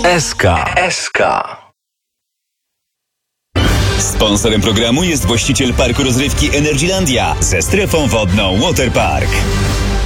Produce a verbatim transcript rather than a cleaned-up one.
S K. S K. Sponsorem programu jest właściciel parku rozrywki Energylandia ze strefą wodną Waterpark.